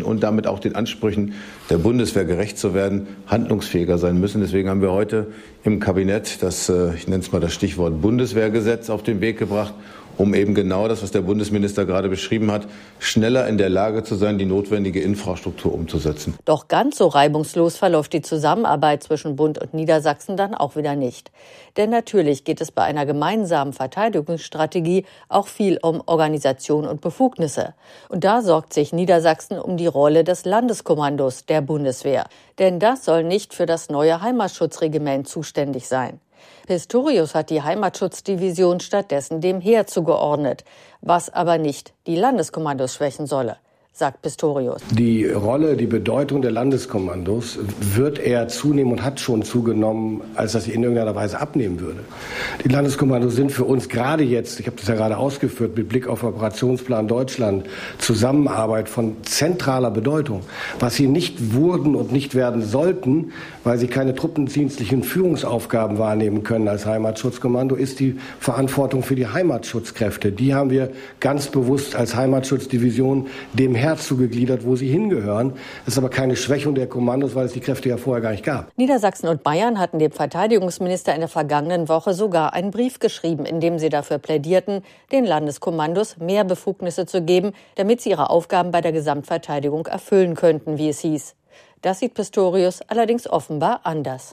und damit auch den Ansprüchen der Bundeswehr gerecht zu werden, handlungsfähiger sein müssen. Deswegen haben wir heute im Kabinett das, ich nenne es mal das Stichwort Bundeswehrgesetz auf den Weg gebracht, um eben genau das, was der Bundesminister gerade beschrieben hat, schneller in der Lage zu sein, die notwendige Infrastruktur umzusetzen. Doch ganz so reibungslos verläuft die Zusammenarbeit zwischen Bund und Niedersachsen dann auch wieder nicht. Denn natürlich geht es bei einer gemeinsamen Verteidigungsstrategie auch viel um Organisation und Befugnisse. Und da sorgt sich Niedersachsen um die Rolle des Landeskommandos der Bundeswehr. Denn das soll nicht für das neue Heimatschutzregiment zuständig sein. Pistorius hat die Heimatschutzdivision stattdessen dem Heer zugeordnet, was aber nicht die Landeskommandos schwächen solle, sagt Pistorius. Die Rolle, die Bedeutung der Landeskommandos wird eher zunehmen und hat schon zugenommen, als dass sie in irgendeiner Weise abnehmen würde. Die Landeskommandos sind für uns gerade jetzt, ich habe das ja gerade ausgeführt, mit Blick auf Operationsplan Deutschland, Zusammenarbeit von zentraler Bedeutung. Was sie nicht wurden und nicht werden sollten, weil sie keine truppendienstlichen Führungsaufgaben wahrnehmen können als Heimatschutzkommando, ist die Verantwortung für die Heimatschutzkräfte. Die haben wir ganz bewusst als Heimatschutzdivision dem Heer zugegliedert, wo sie hingehören. Das ist aber keine Schwächung der Kommandos, weil es die Kräfte ja vorher gar nicht gab. Niedersachsen und Bayern hatten dem Verteidigungsminister in der vergangenen Woche sogar einen Brief geschrieben, in dem sie dafür plädierten, den Landeskommandos mehr Befugnisse zu geben, damit sie ihre Aufgaben bei der Gesamtverteidigung erfüllen könnten, wie es hieß. Das sieht Pistorius allerdings offenbar anders.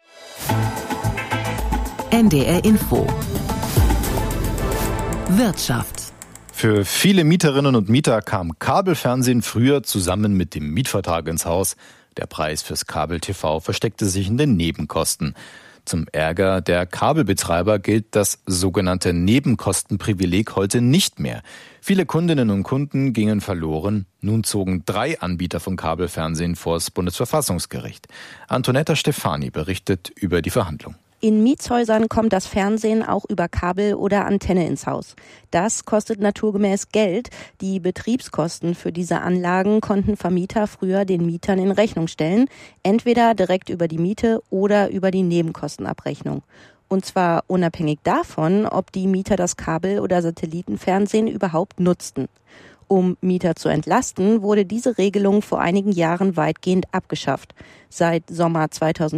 NDR Info. Wirtschaft. Für viele Mieterinnen und Mieter kam Kabelfernsehen früher zusammen mit dem Mietvertrag ins Haus. Der Preis fürs Kabel-TV versteckte sich in den Nebenkosten. Zum Ärger der Kabelbetreiber gilt das sogenannte Nebenkostenprivileg heute nicht mehr. Viele Kundinnen und Kunden gingen verloren. Nun zogen 3 Anbieter von Kabelfernsehen vor das Bundesverfassungsgericht. Antonetta Stefani berichtet über die Verhandlung. In Mietshäusern kommt das Fernsehen auch über Kabel oder Antenne ins Haus. Das kostet naturgemäß Geld. Die Betriebskosten für diese Anlagen konnten Vermieter früher den Mietern in Rechnung stellen, entweder direkt über die Miete oder über die Nebenkostenabrechnung. Und zwar unabhängig davon, ob die Mieter das Kabel- oder Satellitenfernsehen überhaupt nutzten. Um Mieter zu entlasten, wurde diese Regelung vor einigen Jahren weitgehend abgeschafft. Seit Sommer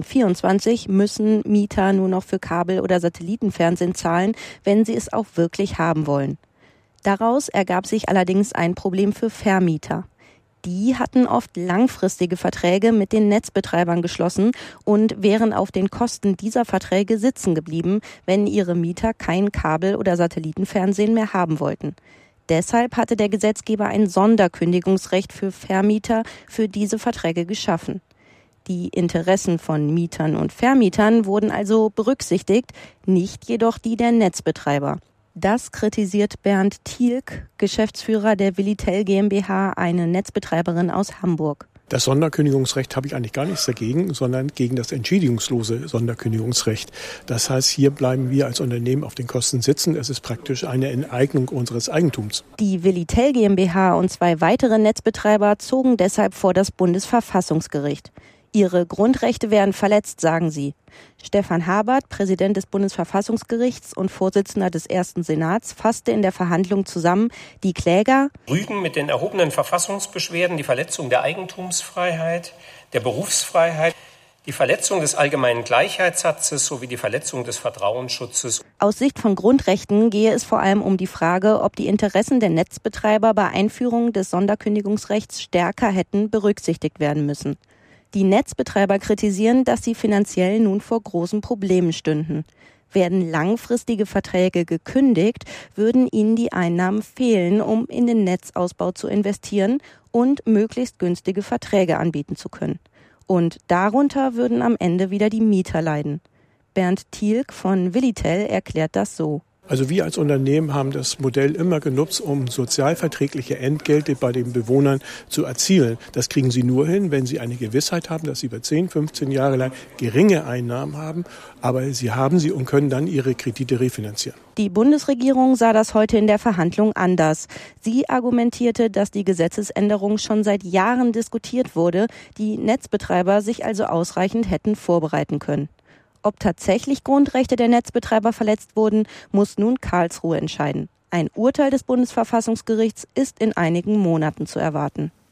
2024 müssen Mieter nur noch für Kabel- oder Satellitenfernsehen zahlen, wenn sie es auch wirklich haben wollen. Daraus ergab sich allerdings ein Problem für Vermieter. Die hatten oft langfristige Verträge mit den Netzbetreibern geschlossen und wären auf den Kosten dieser Verträge sitzen geblieben, wenn ihre Mieter kein Kabel- oder Satellitenfernsehen mehr haben wollten. Deshalb hatte der Gesetzgeber ein Sonderkündigungsrecht für Vermieter für diese Verträge geschaffen. Die Interessen von Mietern und Vermietern wurden also berücksichtigt, nicht jedoch die der Netzbetreiber. Das kritisiert Bernd Thielk, Geschäftsführer der Willitel GmbH, eine Netzbetreiberin aus Hamburg. Das Sonderkündigungsrecht habe ich eigentlich gar nichts dagegen, sondern gegen das entschädigungslose Sonderkündigungsrecht. Das heißt, hier bleiben wir als Unternehmen auf den Kosten sitzen. Es ist praktisch eine Enteignung unseres Eigentums. Die Willitel GmbH und 2 weitere Netzbetreiber zogen deshalb vor das Bundesverfassungsgericht. Ihre Grundrechte werden verletzt, sagen sie. Stefan Habert, Präsident des Bundesverfassungsgerichts und Vorsitzender des Ersten Senats, fasste in der Verhandlung zusammen, die Kläger rügen mit den erhobenen Verfassungsbeschwerden die Verletzung der Eigentumsfreiheit, der Berufsfreiheit, die Verletzung des allgemeinen Gleichheitssatzes sowie die Verletzung des Vertrauensschutzes. Aus Sicht von Grundrechten gehe es vor allem um die Frage, ob die Interessen der Netzbetreiber bei Einführung des Sonderkündigungsrechts stärker hätten berücksichtigt werden müssen. Die Netzbetreiber kritisieren, dass sie finanziell nun vor großen Problemen stünden. Werden langfristige Verträge gekündigt, würden ihnen die Einnahmen fehlen, um in den Netzausbau zu investieren und möglichst günstige Verträge anbieten zu können. Und darunter würden am Ende wieder die Mieter leiden. Bernd Thielk von Willitel erklärt das so. Also wir als Unternehmen haben das Modell immer genutzt, um sozialverträgliche Entgelte bei den Bewohnern zu erzielen. Das kriegen sie nur hin, wenn sie eine Gewissheit haben, dass sie über 10, 15 Jahre lang geringe Einnahmen haben. Aber sie haben sie und können dann ihre Kredite refinanzieren. Die Bundesregierung sah das heute in der Verhandlung anders. Sie argumentierte, dass die Gesetzesänderung schon seit Jahren diskutiert wurde, die Netzbetreiber sich also ausreichend hätten vorbereiten können. Ob tatsächlich Grundrechte der Netzbetreiber verletzt wurden, muss nun Karlsruhe entscheiden. Ein Urteil des Bundesverfassungsgerichts ist in einigen Monaten zu erwarten.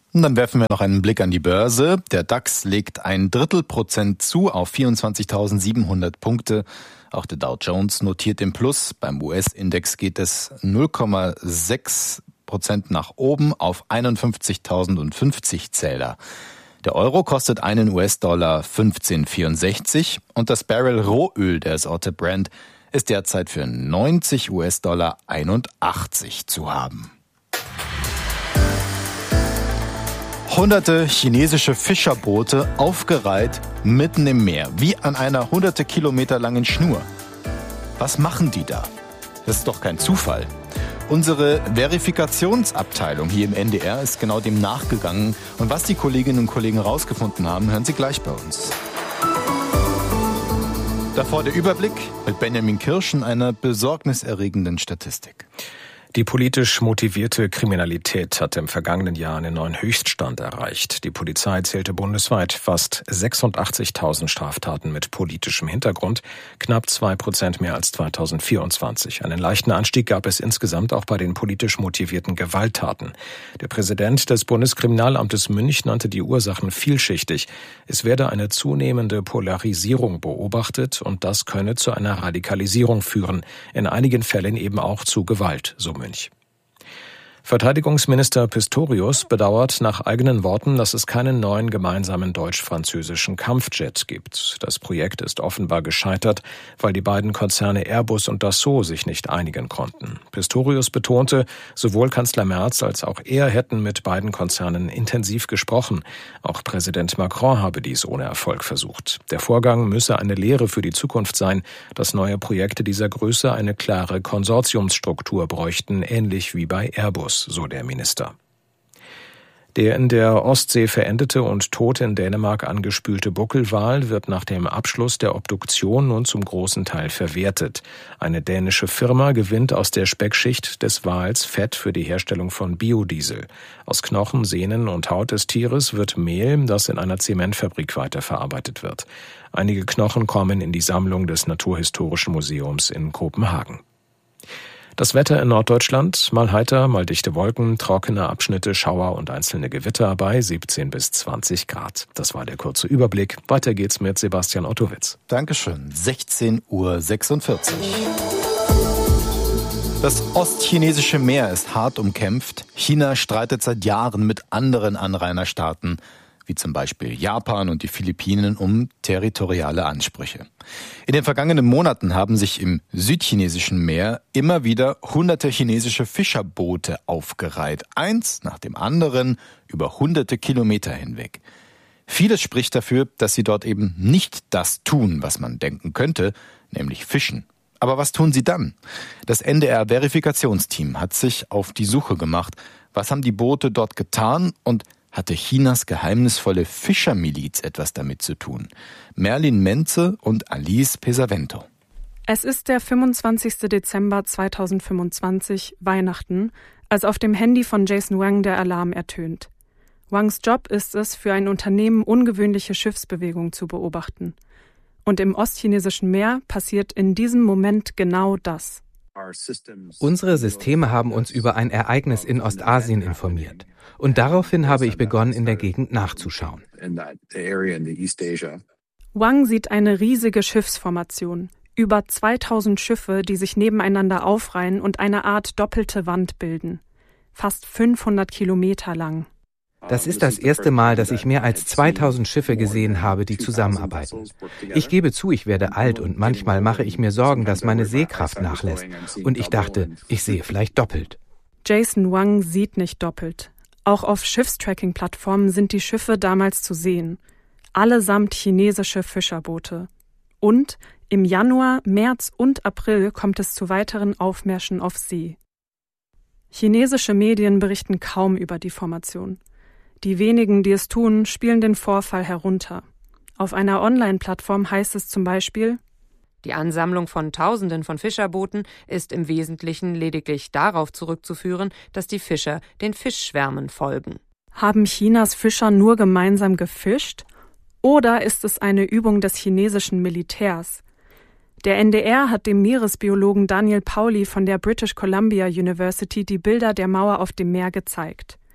Und dann werfen wir noch einen Blick an die Börse. Der DAX legt 0,33% zu auf 24.700 Punkte. Auch der Dow Jones notiert im Plus. Beim US-Index geht es 0,6% nach oben auf 51.050 Zähler. Der Euro kostet einen US-Dollar 15,64 und das Barrel Rohöl der Sorte Brent ist derzeit für 90 US-Dollar 81 zu haben. Hunderte chinesische Fischerboote aufgereiht mitten im Meer, wie an einer hunderte Kilometer langen Schnur. Was machen die da? Das ist doch kein Zufall. Unsere Verifikationsabteilung hier im NDR ist genau dem nachgegangen. Und was die Kolleginnen und Kollegen rausgefunden haben, hören Sie gleich bei uns. Davor der Überblick mit Benjamin Kirschen, einer besorgniserregenden Statistik. Die politisch motivierte Kriminalität hat im vergangenen Jahr einen neuen Höchststand erreicht. Die Polizei zählte bundesweit fast 86.000 Straftaten mit politischem Hintergrund, knapp 2% mehr als 2024. Einen leichten Anstieg gab es insgesamt auch bei den politisch motivierten Gewalttaten. Der Präsident des Bundeskriminalamtes München nannte die Ursachen vielschichtig. Es werde eine zunehmende Polarisierung beobachtet und das könne zu einer Radikalisierung führen, in einigen Fällen eben auch zu Gewalt, so Münch. Verteidigungsminister Pistorius bedauert nach eigenen Worten, dass es keinen neuen gemeinsamen deutsch-französischen Kampfjet gibt. Das Projekt ist offenbar gescheitert, weil die beiden Konzerne Airbus und Dassault sich nicht einigen konnten. Pistorius betonte, sowohl Kanzler Merz als auch er hätten mit beiden Konzernen intensiv gesprochen. Auch Präsident Macron habe dies ohne Erfolg versucht. Der Vorgang müsse eine Lehre für die Zukunft sein, dass neue Projekte dieser Größe eine klare Konsortiumsstruktur bräuchten, ähnlich wie bei Airbus, so der Minister. Der in der Ostsee verendete und tot in Dänemark angespülte Buckelwal wird nach dem Abschluss der Obduktion nun zum großen Teil verwertet. Eine dänische Firma gewinnt aus der Speckschicht des Wals Fett für die Herstellung von Biodiesel. Aus Knochen, Sehnen und Haut des Tieres wird Mehl, das in einer Zementfabrik weiterverarbeitet wird. Einige Knochen kommen in die Sammlung des Naturhistorischen Museums in Kopenhagen. Das Wetter in Norddeutschland, mal heiter, mal dichte Wolken, trockene Abschnitte, Schauer und einzelne Gewitter bei 17 bis 20 Grad. Das war der kurze Überblick. Weiter geht's mit Sebastian Ottowitz. Dankeschön. 16:46 Uhr. Das ostchinesische Meer ist hart umkämpft. China streitet seit Jahren mit anderen Anrainerstaaten, wie zum Beispiel Japan und die Philippinen, um territoriale Ansprüche. In den vergangenen Monaten haben sich im südchinesischen Meer immer wieder hunderte chinesische Fischerboote aufgereiht, eins nach dem anderen über hunderte Kilometer hinweg. Vieles spricht dafür, dass sie dort eben nicht das tun, was man denken könnte, nämlich fischen. Aber was tun sie dann? Das NDR-Verifikationsteam hat sich auf die Suche gemacht. Was haben die Boote dort getan und hatte Chinas geheimnisvolle Fischermiliz etwas damit zu tun? Merlin Menze und Alice Pesavento. Es ist der 25. Dezember 2025, Weihnachten, als auf dem Handy von Jason Wang der Alarm ertönt. Wangs Job ist es, für ein Unternehmen ungewöhnliche Schiffsbewegungen zu beobachten. Und im ostchinesischen Meer passiert in diesem Moment genau das. Unsere Systeme haben uns über ein Ereignis in Ostasien informiert. Und daraufhin habe ich begonnen, in der Gegend nachzuschauen. Wang sieht eine riesige Schiffsformation. Über 2000 Schiffe, die sich nebeneinander aufreihen und eine Art doppelte Wand bilden. Fast 500 Kilometer lang. Das ist das erste Mal, dass ich mehr als 2000 Schiffe gesehen habe, die zusammenarbeiten. Ich gebe zu, ich werde alt und manchmal mache ich mir Sorgen, dass meine Sehkraft nachlässt. Und ich dachte, ich sehe vielleicht doppelt. Jason Wang sieht nicht doppelt. Auch auf Schiffstracking-Plattformen sind die Schiffe damals zu sehen. Allesamt chinesische Fischerboote. Und im Januar, März und April kommt es zu weiteren Aufmärschen auf See. Chinesische Medien berichten kaum über die Formation. Die wenigen, die es tun, spielen den Vorfall herunter. Auf einer Online-Plattform heißt es zum Beispiel: Die Ansammlung von Tausenden von Fischerbooten ist im Wesentlichen lediglich darauf zurückzuführen, dass die Fischer den Fischschwärmen folgen. Haben Chinas Fischer nur gemeinsam gefischt? Oder ist es eine Übung des chinesischen Militärs? Der NDR hat dem Meeresbiologen Daniel Pauly von der British Columbia University die Bilder der Mauer auf dem Meer gezeigt.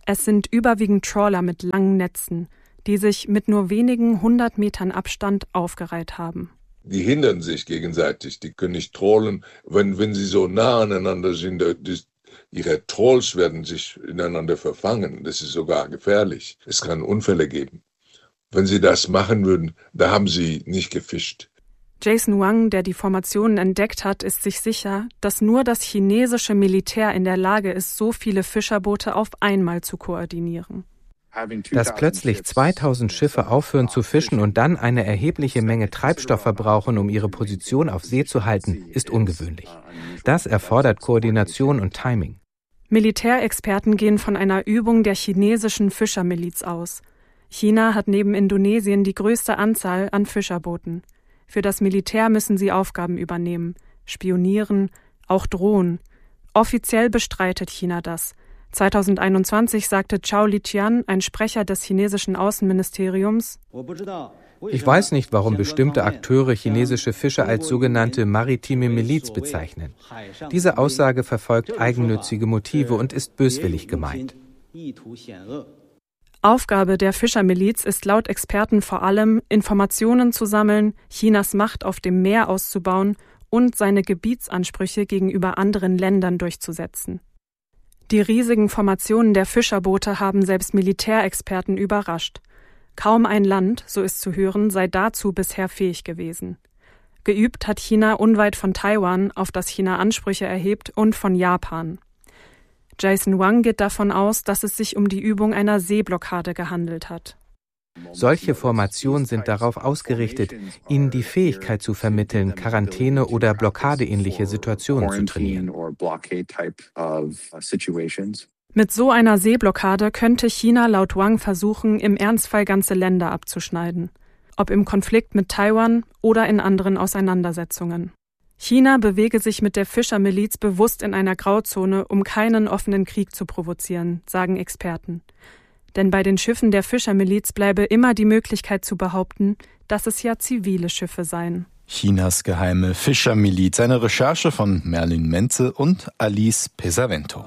Es sind überwiegend Trawler mit langen Netzen, die sich mit nur wenigen 100 Metern Abstand aufgereiht haben. Die hindern sich gegenseitig, die können nicht trollen. Wenn sie so nah aneinander sind, ihre Trolls werden sich ineinander verfangen. Das ist sogar gefährlich. Es kann Unfälle geben. Wenn sie das machen würden, da haben sie nicht gefischt. Jason Wang, der die Formationen entdeckt hat, ist sich sicher, dass nur das chinesische Militär in der Lage ist, so viele Fischerboote auf einmal zu koordinieren. Dass plötzlich 2000 Schiffe aufhören zu fischen und dann eine erhebliche Menge Treibstoff verbrauchen, um ihre Position auf See zu halten, ist ungewöhnlich. Das erfordert Koordination und Timing. Militärexperten gehen von einer Übung der chinesischen Fischermiliz aus. China hat neben Indonesien die größte Anzahl an Fischerbooten. Für das Militär müssen sie Aufgaben übernehmen, spionieren, auch drohen. Offiziell bestreitet China das. 2021 sagte Zhao Lijian, ein Sprecher des chinesischen Außenministeriums: Ich weiß nicht, warum bestimmte Akteure chinesische Fischer als sogenannte maritime Miliz bezeichnen. Diese Aussage verfolgt eigennützige Motive und ist böswillig gemeint. Aufgabe der Fischermiliz ist laut Experten vor allem, Informationen zu sammeln, Chinas Macht auf dem Meer auszubauen und seine Gebietsansprüche gegenüber anderen Ländern durchzusetzen. Die riesigen Formationen der Fischerboote haben selbst Militärexperten überrascht. Kaum ein Land, so ist zu hören, sei dazu bisher fähig gewesen. Geübt hat China unweit von Taiwan, auf das China Ansprüche erhebt, und von Japan. Jason Wang geht davon aus, dass es sich um die Übung einer Seeblockade gehandelt hat. Solche Formationen sind darauf ausgerichtet, ihnen die Fähigkeit zu vermitteln, Quarantäne- oder blockadeähnliche Situationen zu trainieren. Mit so einer Seeblockade könnte China laut Wang versuchen, im Ernstfall ganze Länder abzuschneiden. Ob im Konflikt mit Taiwan oder in anderen Auseinandersetzungen. China bewege sich mit der Fischermiliz bewusst in einer Grauzone, um keinen offenen Krieg zu provozieren, sagen Experten. Denn bei den Schiffen der Fischermiliz bleibe immer die Möglichkeit zu behaupten, dass es ja zivile Schiffe seien. Chinas geheime Fischermiliz, eine Recherche von Merlin Menze und Alice Pesavento.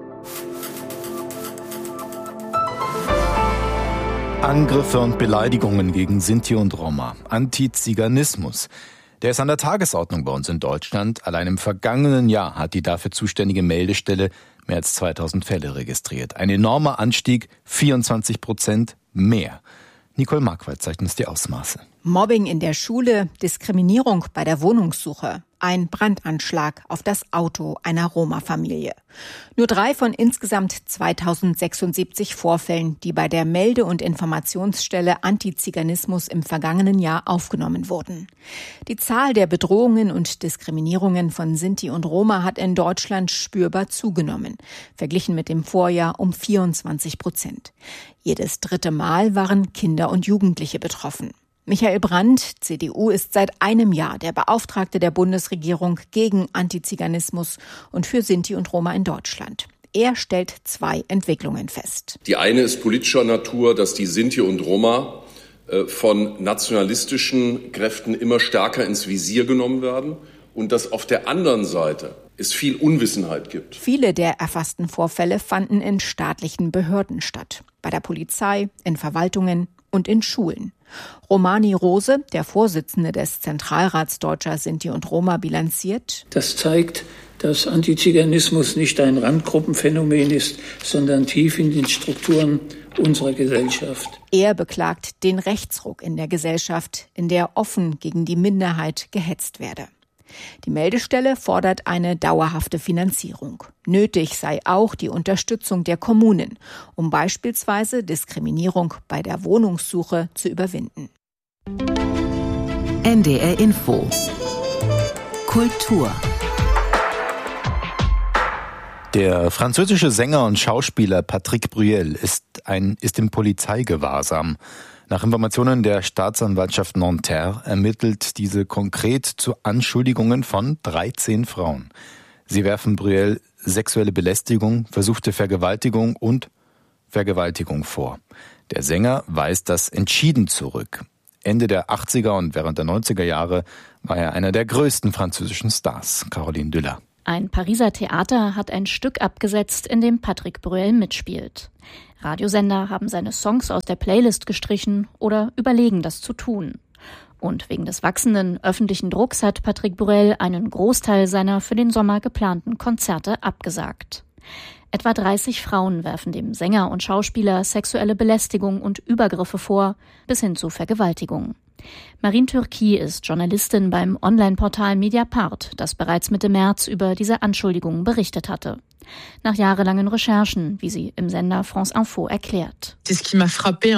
Angriffe und Beleidigungen gegen Sinti und Roma, Antiziganismus. Der ist an der Tagesordnung bei uns in Deutschland. Allein im vergangenen Jahr hat die dafür zuständige Meldestelle mehr als 2000 Fälle registriert. Ein enormer Anstieg, 24% mehr. Nicole Marquardt zeigt uns die Ausmaße. Mobbing in der Schule, Diskriminierung bei der Wohnungssuche, ein Brandanschlag auf das Auto einer Roma-Familie. Nur 3 von insgesamt 2076 Vorfällen, die bei der Melde- und Informationsstelle Antiziganismus im vergangenen Jahr aufgenommen wurden. Die Zahl der Bedrohungen und Diskriminierungen von Sinti und Roma hat in Deutschland spürbar zugenommen, verglichen mit dem Vorjahr um 24%. Jedes 3. Mal waren Kinder und Jugendliche betroffen. Michael Brandt, CDU, ist seit einem Jahr der Beauftragte der Bundesregierung gegen Antiziganismus und für Sinti und Roma in Deutschland. Er stellt 2 Entwicklungen fest. Die eine ist politischer Natur, dass die Sinti und Roma von nationalistischen Kräften immer stärker ins Visier genommen werden und dass auf der anderen Seite es viel Unwissenheit gibt. Viele der erfassten Vorfälle fanden in staatlichen Behörden statt. Bei der Polizei, in Verwaltungen und in Schulen. Romani Rose, der Vorsitzende des Zentralrats Deutscher Sinti und Roma, bilanziert: Das zeigt, dass Antiziganismus nicht ein Randgruppenphänomen ist, sondern tief in den Strukturen unserer Gesellschaft. Er beklagt den Rechtsruck in der Gesellschaft, in der offen gegen die Minderheit gehetzt werde. Die Meldestelle fordert eine dauerhafte Finanzierung. Nötig sei auch die Unterstützung der Kommunen, um beispielsweise Diskriminierung bei der Wohnungssuche zu überwinden. NDR Info Kultur. Der französische Sänger und Schauspieler Patrick Bruel ist im Polizeigewahrsam. Nach Informationen der Staatsanwaltschaft Nanterre ermittelt diese konkret zu Anschuldigungen von 13 Frauen. Sie werfen Bruel sexuelle Belästigung, versuchte Vergewaltigung und Vergewaltigung vor. Der Sänger weist das entschieden zurück. Ende der 80er und während der 90er Jahre war er einer der größten französischen Stars. Caroline Düller. Ein Pariser Theater hat ein Stück abgesetzt, in dem Patrick Bruel mitspielt. Radiosender haben seine Songs aus der Playlist gestrichen oder überlegen, das zu tun. Und wegen des wachsenden öffentlichen Drucks hat Patrick Bruel einen Großteil seiner für den Sommer geplanten Konzerte abgesagt. Etwa 30 Frauen werfen dem Sänger und Schauspieler sexuelle Belästigung und Übergriffe vor, bis hin zu Vergewaltigung. Marine Turki ist Journalistin beim Online-Portal Mediapart, das bereits Mitte März über diese Anschuldigungen berichtet hatte. Nach jahrelangen Recherchen, wie sie im Sender France Info erklärt. Ich finde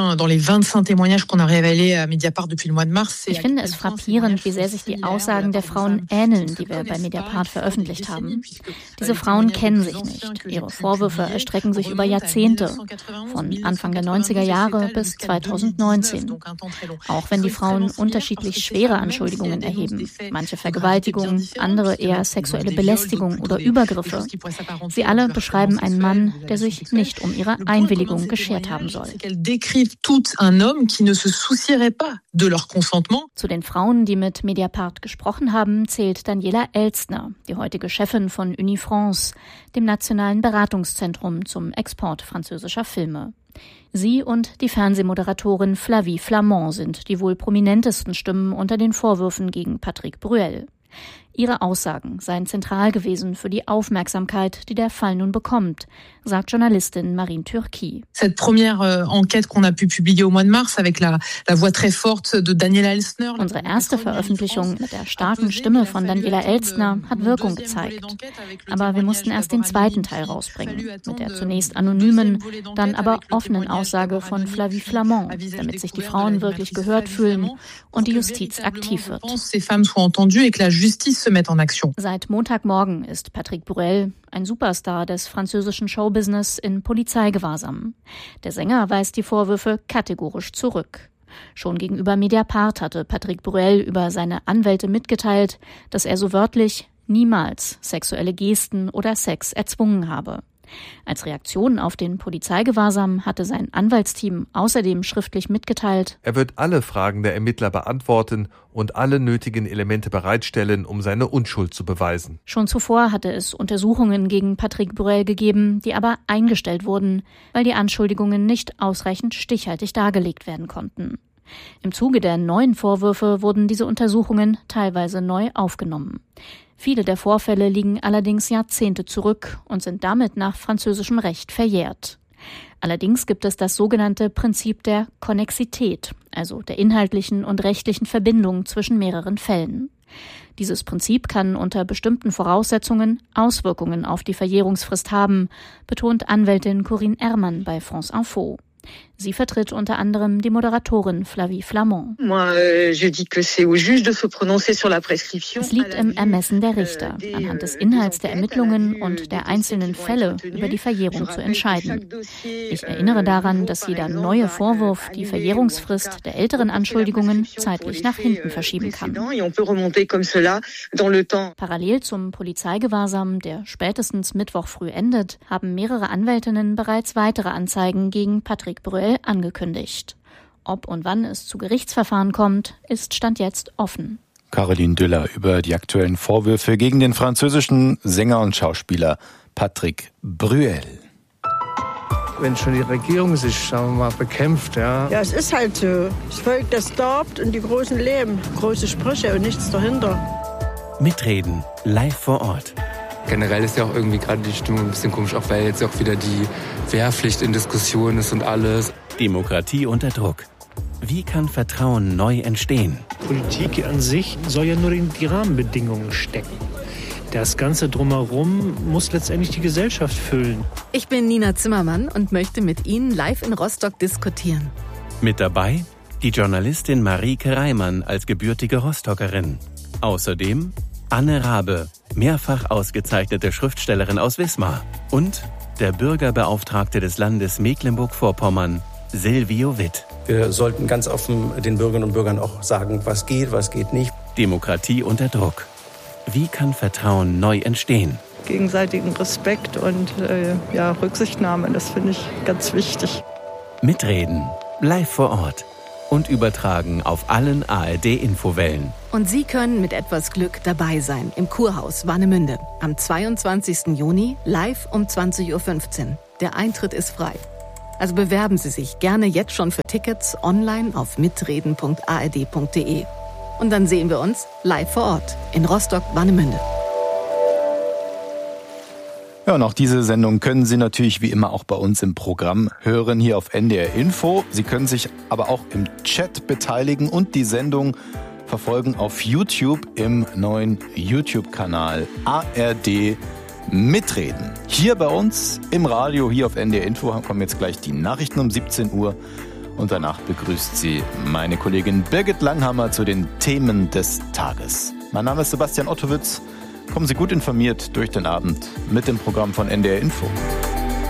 es frappierend, wie sehr sich die Aussagen der Frauen ähneln, die wir bei Mediapart veröffentlicht haben. Diese Frauen kennen sich nicht. Ihre Vorwürfe erstrecken sich über Jahrzehnte, von Anfang der 90er Jahre bis 2019. Auch wenn die Frauen unterschiedlich schwere Anschuldigungen erheben, manche Vergewaltigung, andere eher sexuelle Belästigung oder Übergriffe. Sie alle beschreiben einen Mann, der sich nicht um ihre Einwilligung geschert haben soll. Zu den Frauen, die mit Mediapart gesprochen haben, zählt Daniela Elstner, die heutige Chefin von Unifrance, dem nationalen Beratungszentrum zum Export französischer Filme. Sie und die Fernsehmoderatorin Flavie Flament sind die wohl prominentesten Stimmen unter den Vorwürfen gegen Patrick Bruel. Ihre Aussagen seien zentral gewesen für die Aufmerksamkeit, die der Fall nun bekommt, sagt Journalistin Marine Turki. Cette première enquête qu'on a pu publier au mois de mars avec la voix très forte de Daniela Elstner. Unsere erste Veröffentlichung mit der starken Stimme von Daniela Elstner hat Wirkung gezeigt. Aber wir mussten erst den zweiten Teil rausbringen, mit der zunächst anonymen, dann aber offenen Aussage von Flavie Flament, damit sich die Frauen wirklich gehört fühlen und die Justiz aktiv wird. Seit Montagmorgen ist Patrick Bruel, ein Superstar des französischen Showbusiness, in Polizeigewahrsam. Der Sänger weist die Vorwürfe kategorisch zurück. Schon gegenüber Mediapart hatte Patrick Bruel über seine Anwälte mitgeteilt, dass er so wörtlich niemals sexuelle Gesten oder Sex erzwungen habe. Als Reaktion auf den Polizeigewahrsam hatte sein Anwaltsteam außerdem schriftlich mitgeteilt: Er wird alle Fragen der Ermittler beantworten und alle nötigen Elemente bereitstellen, um seine Unschuld zu beweisen. Schon zuvor hatte es Untersuchungen gegen Patrick Bruel gegeben, die aber eingestellt wurden, weil die Anschuldigungen nicht ausreichend stichhaltig dargelegt werden konnten. Im Zuge der neuen Vorwürfe wurden diese Untersuchungen teilweise neu aufgenommen. Viele der Vorfälle liegen allerdings Jahrzehnte zurück und sind damit nach französischem Recht verjährt. Allerdings gibt es das sogenannte Prinzip der Konnexität, also der inhaltlichen und rechtlichen Verbindung zwischen mehreren Fällen. Dieses Prinzip kann unter bestimmten Voraussetzungen Auswirkungen auf die Verjährungsfrist haben, betont Anwältin Corinne Ermann bei France Info. Sie vertritt unter anderem die Moderatorin Flavie Flament. Es liegt im Ermessen der Richter, anhand des Inhalts der Ermittlungen und der einzelnen Fälle über die Verjährung zu entscheiden. Ich erinnere daran, dass jeder neue Vorwurf die Verjährungsfrist der älteren Anschuldigungen zeitlich nach hinten verschieben kann. Parallel zum Polizeigewahrsam, der spätestens Mittwoch früh endet, haben mehrere Anwältinnen bereits weitere Anzeigen gegen Patrick Bruel angekündigt. Ob und wann es zu Gerichtsverfahren kommt, ist Stand jetzt offen. Caroline Düller über die aktuellen Vorwürfe gegen den französischen Sänger und Schauspieler Patrick Bruel. Wenn schon die Regierung sich, sagen wir mal, bekämpft, ja. Ja, es ist halt so. Das Volk, das darbt und die Großen leben. Große Sprüche und nichts dahinter. Mitreden, live vor Ort. Generell ist ja auch irgendwie gerade die Stimmung ein bisschen komisch, auch weil jetzt auch wieder die Wehrpflicht in Diskussion ist und alles. Demokratie unter Druck. Wie kann Vertrauen neu entstehen? Politik an sich soll ja nur in die Rahmenbedingungen stecken. Das Ganze drumherum muss letztendlich die Gesellschaft füllen. Ich bin Nina Zimmermann und möchte mit Ihnen live in Rostock diskutieren. Mit dabei die Journalistin Marieke Reimann als gebürtige Rostockerin. Außerdem Anne Rabe, mehrfach ausgezeichnete Schriftstellerin aus Wismar. Und der Bürgerbeauftragte des Landes Mecklenburg-Vorpommern, Silvio Witt. Wir sollten ganz offen den Bürgerinnen und Bürgern auch sagen, was geht nicht. Demokratie unter Druck. Wie kann Vertrauen neu entstehen? Gegenseitigen Respekt und Rücksichtnahme, das finde ich ganz wichtig. Mitreden, live vor Ort. und übertragen auf allen ARD-Infowellen. Und Sie können mit etwas Glück dabei sein im Kurhaus Warnemünde am 22. Juni live um 20.15 Uhr. Der Eintritt ist frei. Also bewerben Sie sich gerne jetzt schon für Tickets online auf mitreden.ard.de. Und dann sehen wir uns live vor Ort in Rostock-Warnemünde. Ja, und auch diese Sendung können Sie natürlich wie immer auch bei uns im Programm hören, hier auf NDR Info. Sie können sich aber auch im Chat beteiligen und die Sendung verfolgen auf YouTube im neuen YouTube-Kanal ARD Mitreden. Hier bei uns im Radio, hier auf NDR Info, kommen jetzt gleich die Nachrichten um 17 Uhr. Und danach begrüßt Sie meine Kollegin Birgit Langhammer zu den Themen des Tages. Mein Name ist Sebastian Ottowitz. Kommen Sie gut informiert durch den Abend mit dem Programm von NDR Info.